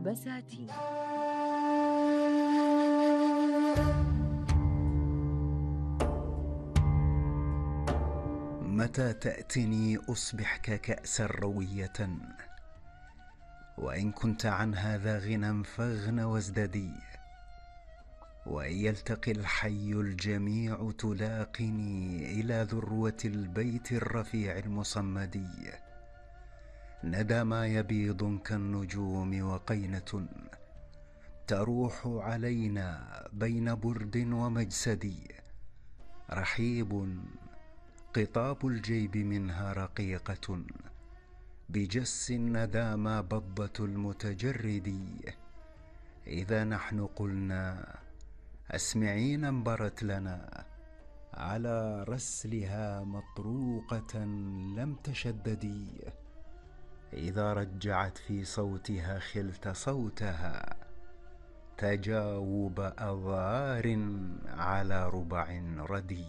بساتين. متى تأتني أصبح ككأسا روية، وإن كنت عن هذا غنى فاغن وازددي. وإن يلتقي الحي الجميع تلاقني إلى ذروة البيت الرفيع المصمدي. ندى ما يبيض كالنجوم وقينة تروح علينا بين برد ومجسد. رحيب قطاب الجيب منها رقيقة بجس الندامى بضة المتجرد. إذا نحن قلنا أسمعين انبرت لنا على رسلها مطروقة لم تشددي. إذا رجعت في صوتها خلت صوتها تجاوب أضار على ربع ردي.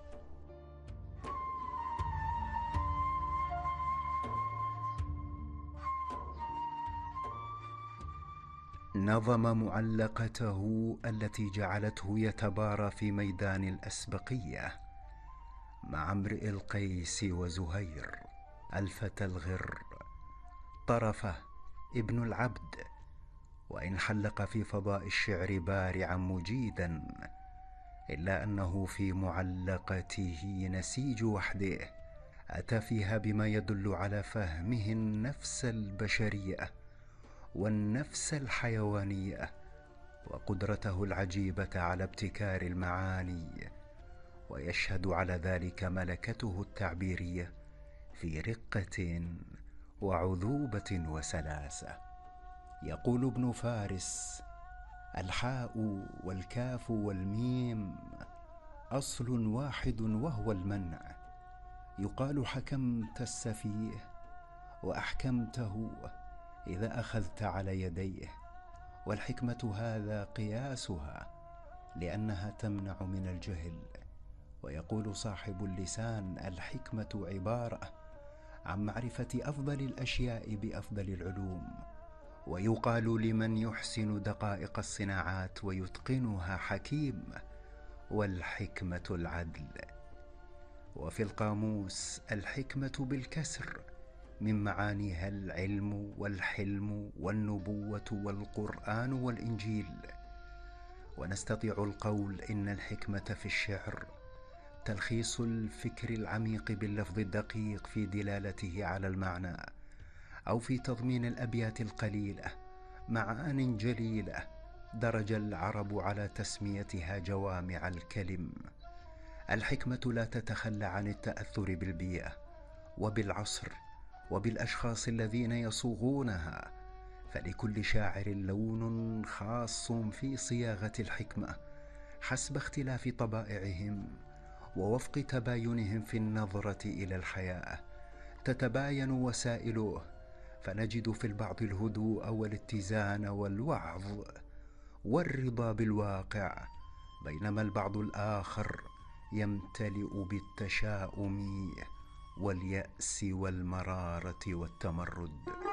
نظم معلقته التي جعلته يتبارى في ميدان الأسبقية مع امرئ القيس وزهير الفتى الغر طرفه ابن العبد. وإن حلق في فضاء الشعر بارعا مجيدا، إلا أنه في معلقته نسيج وحده أتى فيها بما يدل على فهمه النفس البشرية والنفس الحيوانية، وقدرته العجيبة على ابتكار المعاني. ويشهد على ذلك ملكته التعبيرية في رقة وعذوبة وسلاسة. يقول ابن فارس: الحاء والكاف والميم أصل واحد وهو المنع. يقال حكمت السفيه وأحكمته إذا أخذت على يديه، والحكمة هذا قياسها لأنها تمنع من الجهل. ويقول صاحب اللسان: الحكمة عبارة عن معرفة أفضل الأشياء بأفضل العلوم. ويقال لمن يحسن دقائق الصناعات ويتقنها حكيم، والحكمة العدل. وفي القاموس الحكمة بالكسر من معانيها العلم والحلم والنبوة والقرآن والإنجيل. ونستطيع القول إن الحكمة في الشعر تلخيص الفكر العميق باللفظ الدقيق في دلالته على المعنى، أو في تضمين الأبيات القليلة معان جليلة درج العرب على تسميتها جوامع الكلم. الحكمة لا تتخلى عن التأثر بالبيئة وبالعصر وبالأشخاص الذين يصوغونها، فلكل شاعر لون خاص في صياغة الحكمة حسب اختلاف طبائعهم ووفق تباينهم في النظرة إلى الحياة. تتباين وسائله، فنجد في البعض الهدوء والاتزان والوعظ والرضا بالواقع، بينما البعض الآخر يمتلئ بالتشاؤم واليأس والمرارة والتمرد.